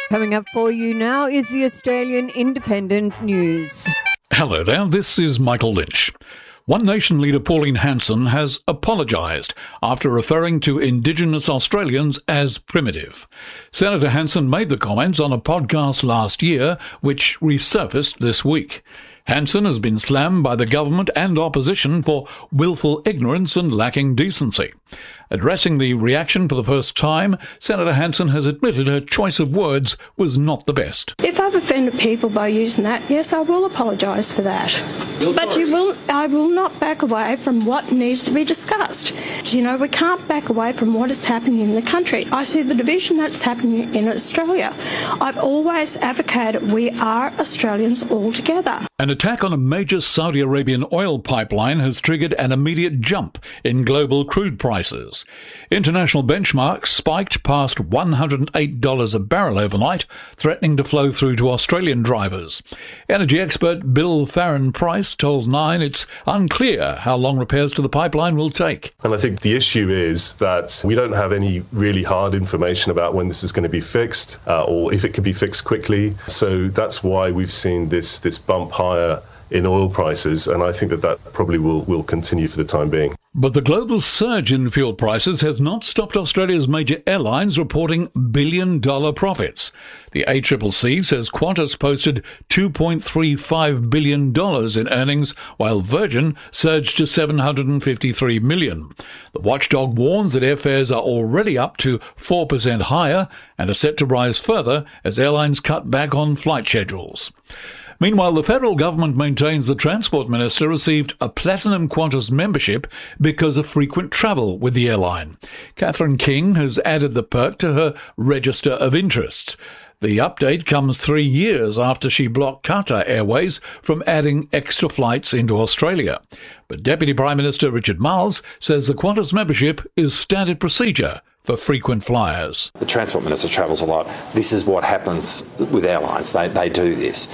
Coming up for you now is the Australian Independent News. Hello there, this is Michael Lynch. One Nation leader Pauline Hanson has apologised after referring to Indigenous Australians as primitive. Senator Hanson made the comments on a podcast last year, which resurfaced this week. Hanson has been slammed by the government and opposition for willful ignorance and lacking decency. Addressing the reaction for the first time, Senator Hanson has admitted her choice of words was not the best. If I've offended people by using that, yes, I will apologise for that. But I will not back away from what needs to be discussed. You know, we can't back away from what is happening in the country. I see the division that's happening in Australia. I've always advocated we are Australians all together. An attack on a major Saudi Arabian oil pipeline has triggered an immediate jump in global crude prices. International benchmarks spiked past $108 a barrel overnight, threatening to flow through to Australian drivers. Energy expert Bill Farren-Price told Nine it's unclear how long repairs to the pipeline will take. And I think the issue is that we don't have any really hard information about when this is going to be fixed or if it can be fixed quickly. So that's why we've seen this bump higher in oil prices, and I think that probably will continue for the time being. But the global surge in fuel prices has not stopped Australia's major airlines reporting billion-dollar profits. The ACCC says Qantas posted $2.35 billion in earnings, while Virgin surged to $753 million. The watchdog warns that airfares are already up to 4% higher and are set to rise further as airlines cut back on flight schedules. Meanwhile, the federal government maintains the Transport Minister received a platinum Qantas membership because of frequent travel with the airline. Catherine King has added the perk to her register of interests. The update comes 3 years after she blocked Qatar Airways from adding extra flights into Australia. But Deputy Prime Minister Richard Marles says the Qantas membership is standard procedure for frequent flyers. The Transport Minister travels a lot. This is what happens with airlines. They do this.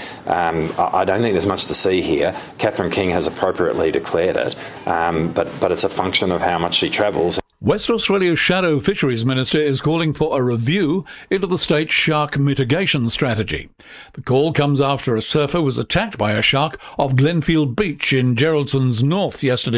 I don't think there's much to see here. Catherine King has appropriately declared it, but it's a function of how much she travels. West Australia's Shadow Fisheries Minister is calling for a review into the state's shark mitigation strategy. The call comes after a surfer was attacked by a shark off Glenfield Beach in Geraldson's North yesterday